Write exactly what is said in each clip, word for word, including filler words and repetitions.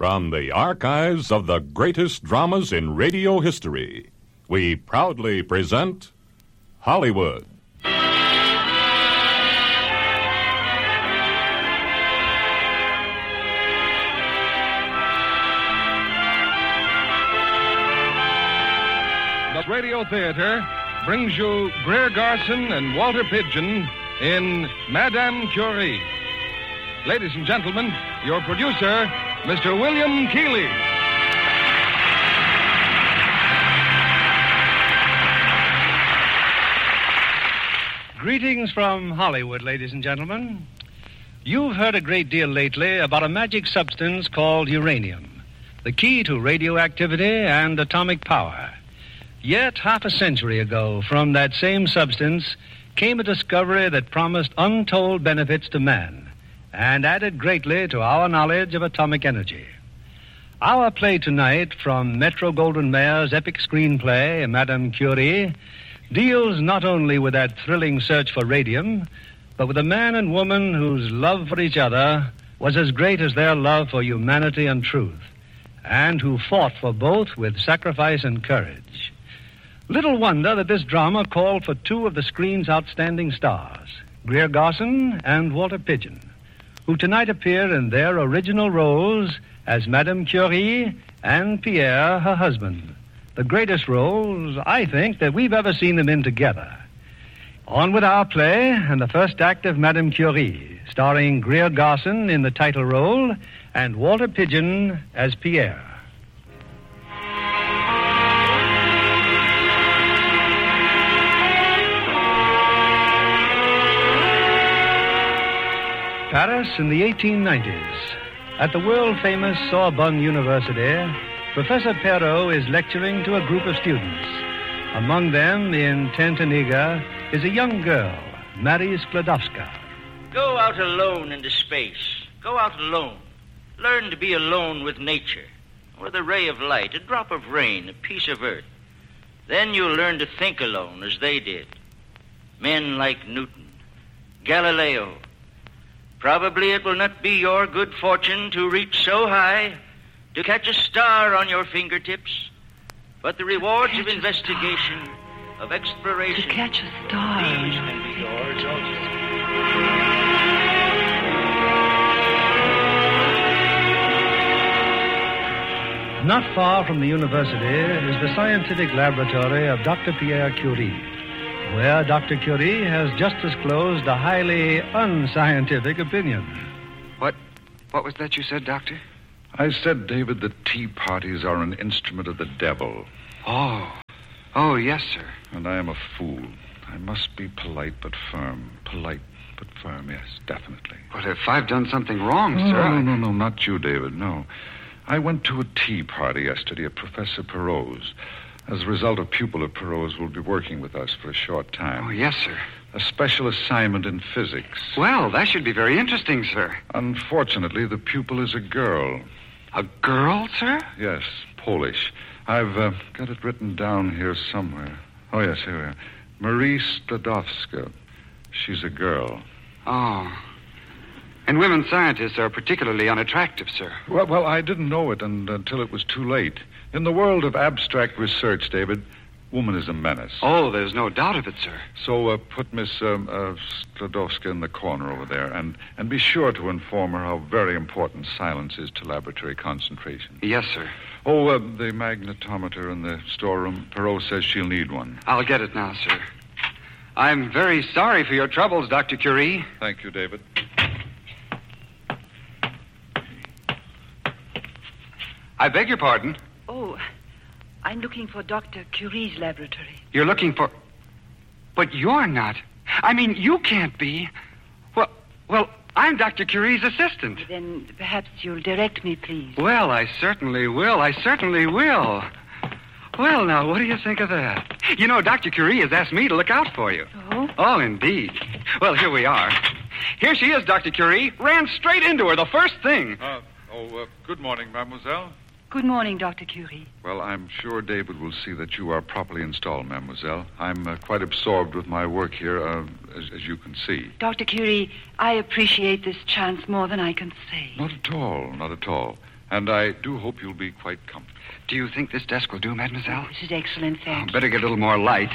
From the archives of the greatest dramas in radio history, we proudly present Hollywood. The Radio Theater brings you Greer Garson and Walter Pidgeon in Madame Curie. Ladies and gentlemen, your producer, Mister William Keighley. Greetings from Hollywood, ladies and gentlemen. You've heard a great deal lately about a magic substance called uranium, the key to radioactivity and atomic power. Yet, half a century ago, from that same substance came a discovery that promised untold benefits to man and added greatly to our knowledge of atomic energy. Our play tonight from Metro-Goldwyn-Mayer's epic screenplay, Madame Curie, deals not only with that thrilling search for radium, but with a man and woman whose love for each other was as great as their love for humanity and truth, and who fought for both with sacrifice and courage. Little wonder that this drama called for two of the screen's outstanding stars, Greer Garson and Walter Pidgeon, who tonight appear in their original roles as Madame Curie and Pierre, her husband. The greatest roles, I think, that we've ever seen them in together. On with our play and the first act of Madame Curie, starring Greer Garson in the title role and Walter Pidgeon as Pierre. Paris in the eighteen nineties. At the world-famous Sorbonne University, Professor Perrault is lecturing to a group of students. Among them, in Tentaniga, is a young girl, Marie Sklodowska. Go out alone into space. Go out alone. Learn to be alone with nature, with a ray of light, a drop of rain, a piece of earth. Then you'll learn to think alone as they did. Men like Newton, Galileo. Probably it will not be your good fortune to reach so high, to catch a star on your fingertips, but the rewards of investigation, of exploration, to catch a star. These can be yours also. Not far from the university is the scientific laboratory of Doctor Pierre Curie, where Doctor Curie has just disclosed a highly unscientific opinion. What? What was that you said, Doctor? I said, David, that tea parties are an instrument of the devil. Oh. Oh, yes, sir. And I am a fool. I must be polite but firm. Polite but firm, yes, definitely. But if I've done something wrong, oh, sir... No, no, no, not you, David, no. I went to a tea party yesterday at Professor Perrault's. As a result, a pupil of Perrault's will be working with us for a short time. Oh, yes, sir. A special assignment in physics. Well, that should be very interesting, sir. Unfortunately, the pupil is a girl. A girl, sir? Yes, Polish. I've uh, got it written down here somewhere. Oh, yes, here we are. Marie Sklodowska. She's a girl. Oh. And women scientists are particularly unattractive, sir. Well, well, I didn't know it and, until it was too late. In the world of abstract research, David, woman is a menace. Oh, there's no doubt of it, sir. So uh, put Miss um, uh, Sklodowska in the corner over there, and, and be sure to inform her how very important silence is to laboratory concentration. Yes, sir. Oh, uh, the magnetometer in the storeroom. Perrault says she'll need one. I'll get it now, sir. I'm very sorry for your troubles, Doctor Curie. Thank you, David. I beg your pardon? Oh, I'm looking for Doctor Curie's laboratory. You're looking for... But you're not. I mean, you can't be. Well, well, I'm Doctor Curie's assistant. Then perhaps you'll direct me, please. Well, I certainly will. I certainly will. Well, now, what do you think of that? You know, Doctor Curie has asked me to look out for you. Oh? Oh, indeed. Well, here we are. Here she is, Doctor Curie. Ran straight into her the first thing. Uh, oh, uh, good morning, mademoiselle. Good morning, Doctor Curie. Well, I'm sure David will see that you are properly installed, mademoiselle. I'm uh, quite absorbed with my work here, uh, as, as you can see. Doctor Curie, I appreciate this chance more than I can say. Not at all, not at all. And I do hope you'll be quite comfortable. Do you think this desk will do, mademoiselle? This is excellent, thank Oh, better get a little more light.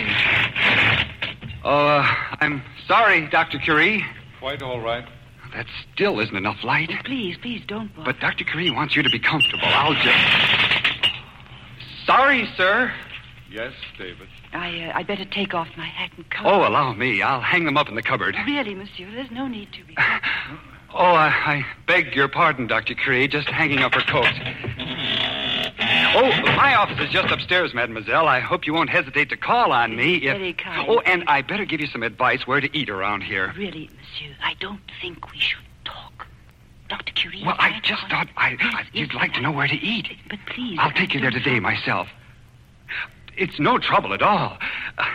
Oh, uh, I'm sorry, Doctor Curie. Quite all right. That still isn't enough light. you. Please, please, don't bother. But Doctor Curie wants you to be comfortable. I'll just... Sorry, sir. Yes, David. I, uh, I'd better take off my hat and coat. Oh, allow me. I'll hang them up in the cupboard. Really, monsieur, there's no need to be. Oh, I, I beg your pardon, Doctor Curie. Just hanging up her coat. Oh, my office is just upstairs, mademoiselle. I hope you won't hesitate to call on me. If... Very kind. Oh, and I better give you some advice where to eat around here. Really, monsieur, I don't think we should talk. Doctor Curie... Well, I just thought I, I, you'd like to know where to eat. But please... I'll take you there today myself. It's no trouble at all. Uh...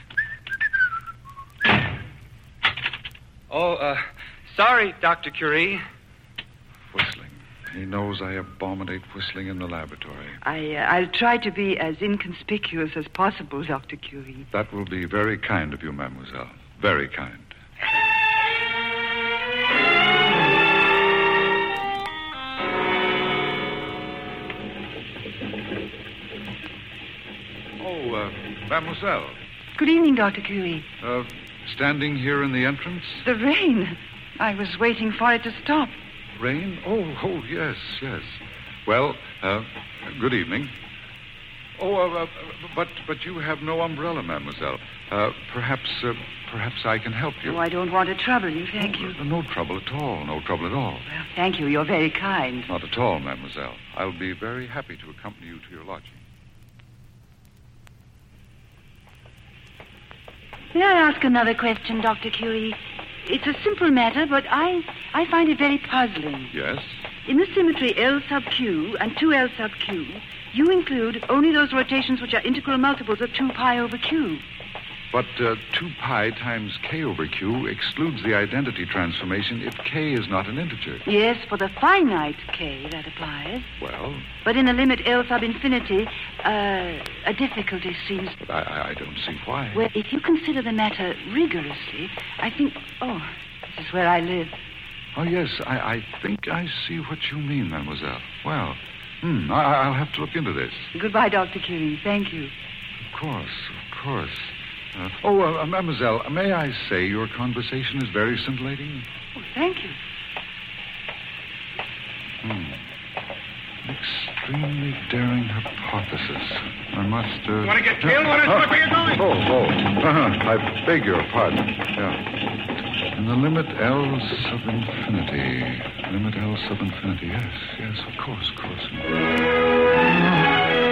Oh, uh, sorry, Doctor Curie. Whistling. He knows I abominate whistling in the laboratory. I, uh, I'll try to be as inconspicuous as possible, Doctor Curie. That will be very kind of you, mademoiselle. Very kind. Oh, uh, mademoiselle. Good evening, Doctor Curie. Uh, standing here in the entrance? The rain. I was waiting for it to stop. Rain? Oh, oh, yes, yes. Well, uh, good evening. Oh, uh, uh, but but you have no umbrella, mademoiselle. Uh, perhaps, uh, perhaps I can help you. Oh, I don't want to trouble you, thank you. Uh, no trouble at all, no trouble at all. Well, thank you, you're very kind. Not at all, mademoiselle. I'll be very happy to accompany you to your lodging. May I ask another question, Doctor Curie? It's a simple matter, but I I find it very puzzling. Yes? In the symmetry L sub Q and two L sub Q, you include only those rotations which are integral multiples of two pi over Q. But uh, two pi times k over q excludes the identity transformation if k is not an integer. Yes, for the finite K, that applies. Well, But in the limit L sub infinity, uh, a difficulty seems... but I, I, I don't see why. Well, if you consider the matter rigorously, I think... Oh, this is where I live. Oh, yes, I, I think I see what you mean, mademoiselle. Well, hmm, I, I'll have to look into this. Goodbye, Doctor Curie. Thank you. Of course, of course. Uh, oh, uh, mademoiselle, may I say your conversation is very scintillating? Oh, thank you. Hmm. Extremely daring hypothesis. I must, uh... Want to get killed? Want to uh, look where you're going? Oh, oh. Uh-huh. I beg your pardon. Yeah. In the limit L sub infinity. Limit L sub infinity. Yes, yes, of course, of course.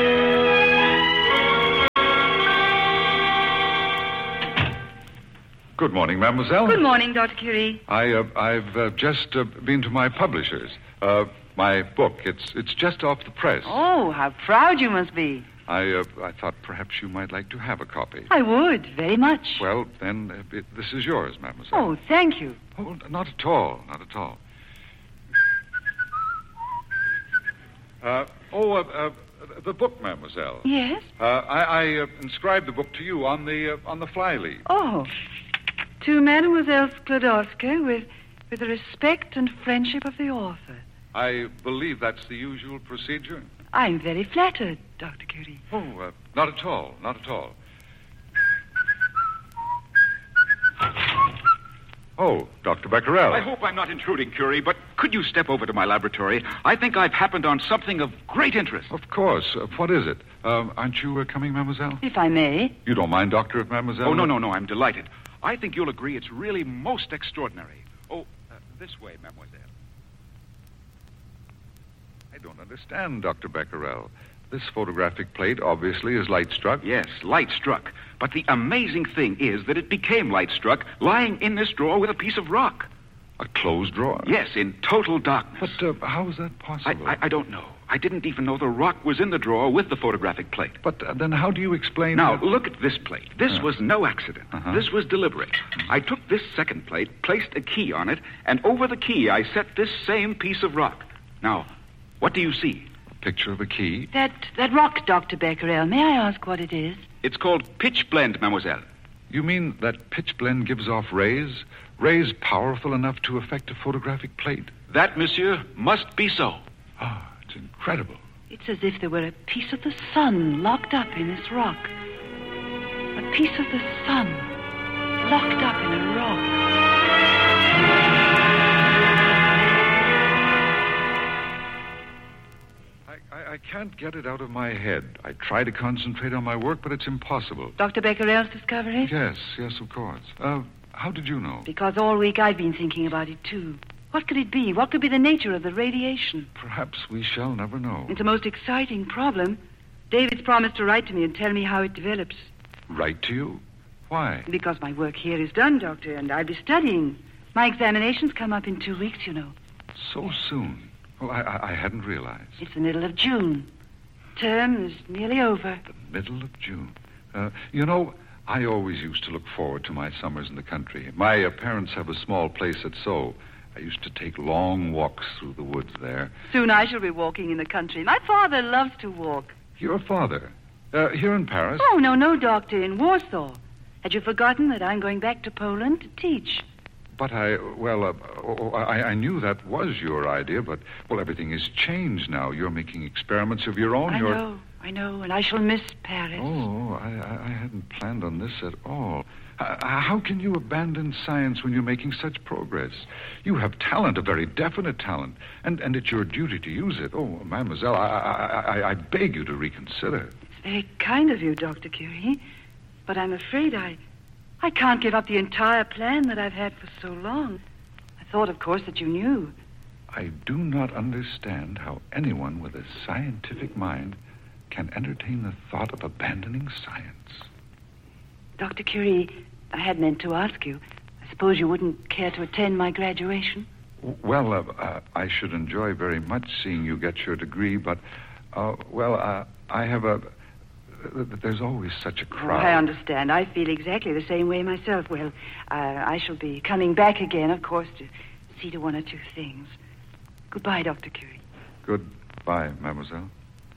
Good morning, mademoiselle. Good morning, Doctor Curie. I, uh, I've uh, just uh, been to my publishers. Uh, my book, it's it's just off the press. Oh, how proud you must be. I uh, I thought perhaps you might like to have a copy. I would, very much. Well, then, uh, it, this is yours, mademoiselle. Oh, thank you. Oh, not at all, not at all. Uh, oh, uh, uh, the book, mademoiselle. Yes? Uh, I, I uh, inscribed the book to you on the uh, on the fly-leaf. Oh. To Mademoiselle Sklodowska with, with the respect and friendship of the author. I believe that's the usual procedure. I'm very flattered, Doctor Curie. Oh, uh, not at all, not at all. Oh, Doctor Becquerel. I hope I'm not intruding, Curie, but could you step over to my laboratory? I think I've happened on something of great interest. Of course. Uh, what is it? Um, aren't you uh, coming, mademoiselle? If I may. You don't mind, doctor, if mademoiselle... Oh, no, no, no, I'm delighted. I think you'll agree it's really most extraordinary. Oh, uh, this way, mademoiselle. I don't understand, Doctor Becquerel. This photographic plate obviously is light-struck. Yes, light-struck. But the amazing thing is that it became light-struck lying in this drawer with a piece of rock. A closed drawer? Yes, in total darkness. But uh, how is that possible? I, I, I don't know. I didn't even know the rock was in the drawer with the photographic plate. But uh, then how do you explain... Now, that... look at this plate. This Uh. was no accident. Uh-huh. This was deliberate. I took this second plate, placed a key on it, and over the key I set this same piece of rock. Now, what do you see? A picture of a key? That, that rock, Doctor Becquerel, may I ask what it is? It's called pitch blende, mademoiselle. You mean that pitch blende gives off rays? Rays powerful enough to affect a photographic plate? That, monsieur, must be so. Ah, incredible. It's as if there were a piece of the sun locked up in this rock. A piece of the sun locked up in a rock. I, I, I can't get it out of my head. I try to concentrate on my work, but it's impossible. Doctor Becquerel's discovery? Yes, yes, of course. Uh, how did you know? Because all week I've been thinking about it, too. What could it be? What could be the nature of the radiation? Perhaps we shall never know. It's a most exciting problem. David's promised to write to me and tell me how it develops. Write to you? Why? Because my work here is done, Doctor, and I'll be studying. My examinations come up in two weeks, you know. So soon? Well, I, I, I hadn't realized. It's the middle of June. Term is nearly over. The middle of June. Uh, you know, I always used to look forward to my summers in the country. My uh, parents have a small place at Sceaux. I used to take long walks through the woods there. Soon I shall be walking in the country. My father loves to walk. Your father? Uh, here in Paris? Oh, no, no, Doctor, in Warsaw. Had you forgotten that I'm going back to Poland to teach? But I, well, uh, oh, I, I knew that was your idea, but, well, everything has changed now. You're making experiments of your own. I You're... know, I know, and I shall miss Paris. Oh, I, I hadn't planned on this at all. How can you abandon science when you're making such progress? You have talent, a very definite talent, and, and it's your duty to use it. Oh, mademoiselle, I, I, I, I beg you to reconsider. It's very kind of you, Doctor Curie, but I'm afraid I, I can't give up the entire plan that I've had for so long. I thought, of course, that you knew. I do not understand how anyone with a scientific mind can entertain the thought of abandoning science. Doctor Curie, I had meant to ask you. I suppose you wouldn't care to attend my graduation? Well, uh, uh, I should enjoy very much seeing you get your degree, but, uh, well, uh, I have a... Uh, there's always such a crowd. Oh, I understand. I feel exactly the same way myself. Well, uh, I shall be coming back again, of course, to see to one or two things. Goodbye, Doctor Curie. Goodbye, mademoiselle.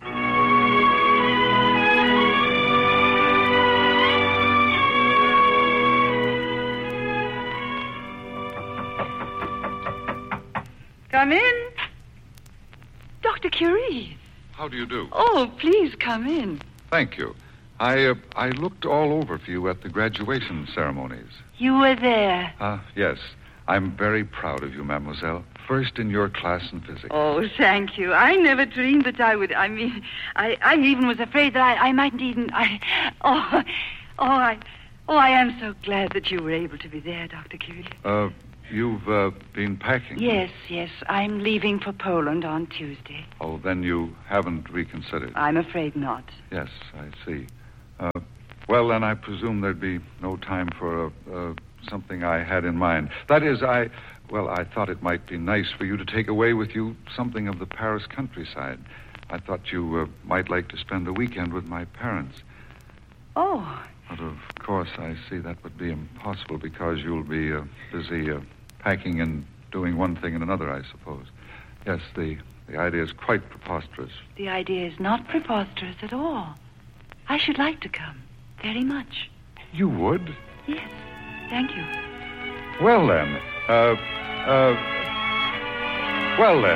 Come in. Doctor Curie. How do you do? Oh, please come in. Thank you. I uh, I looked all over for you at the graduation ceremonies. You were there. Ah, uh, yes. I'm very proud of you, mademoiselle. First in your class in physics. Oh, thank you. I never dreamed that I would. I mean, I, I even was afraid that I, I mightn't even. I. Oh, oh, I. Oh, I am so glad that you were able to be there, Doctor Curie. Uh, you've uh, been packing? Yes, yes. I'm leaving for Poland on Tuesday. Oh, then you haven't reconsidered? I'm afraid not. Yes, I see. Uh, well, then I presume there'd be no time for uh, uh, something I had in mind. That is, I... Well, I thought it might be nice for you to take away with you something of the Paris countryside. I thought you uh, might like to spend the weekend with my parents. Oh. But of course, I see that would be impossible because you'll be uh, busy uh, packing and doing one thing and another, I suppose. Yes, the, the idea is quite preposterous. The idea is not preposterous at all. I should like to come, very much. You would? Yes, thank you. Well, then, uh, uh, well, then.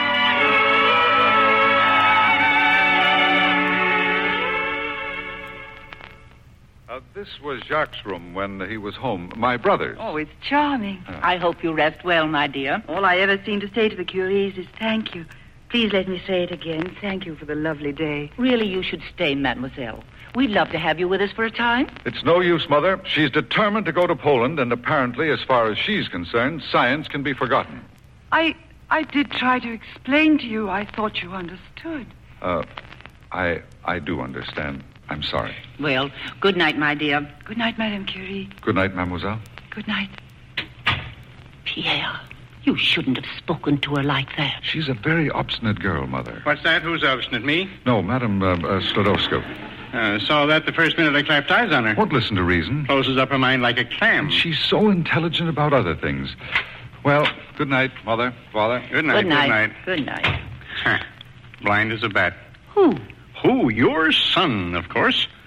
Uh, this was Jacques' room when he was home. My brother's. Oh, it's charming. Uh, I hope you rest well, my dear. All I ever seem to say to the Curies is thank you. Please let me say it again. Thank you for the lovely day. Really, you should stay, mademoiselle. We'd love to have you with us for a time. It's no use, Mother. She's determined to go to Poland, and apparently, as far as she's concerned, science can be forgotten. I I did try to explain to you. I thought you understood. Uh, I I do understand. I'm sorry. Well, good night, my dear. Good night, Madame Curie. Good night, mademoiselle. Good night. Pierre, you shouldn't have spoken to her like that. She's a very obstinate girl, Mother. What's that? Who's obstinate? Me? No, Madame uh, uh, Slodowska. Uh, saw that the first minute I clapped eyes on her. Won't listen to reason. Closes up her mind like a clam. And she's so intelligent about other things. Well, good night, Mother, Father. Good night. Good night. Good night. Good night. Huh. Blind as a bat. Who? Who? Your son, of course.